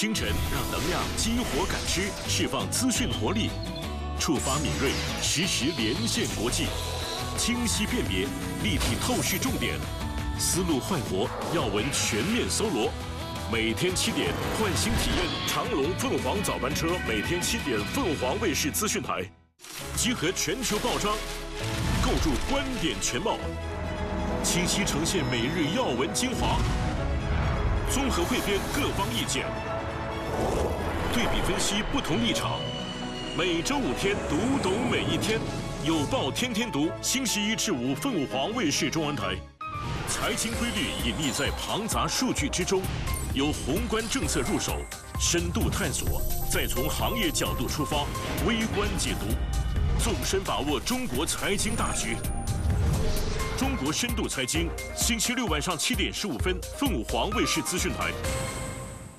清晨让能量激活感知，释放资讯活力，触发敏锐，实时连线国际，清晰辨别，立体透视重点，思路焕活，要闻全面搜罗。每天7点，唤醒体验长龙凤凰早班车，每天7点，凤凰卫视资讯台，集合全球报章，构筑观点全貌，清晰呈现每日要闻精华，综合汇编各方意见，对比分析不同立场。每周5天，读懂每一天，有报天天读。星期1至5，凤凰卫视中文台。财经规律隐匿在庞杂数据之中，由宏观政策入手，深度探索，再从行业角度出发，微观解读，纵深把握中国财经大局。中国深度财经，星期6晚上7点15分，凤凰卫视资讯台。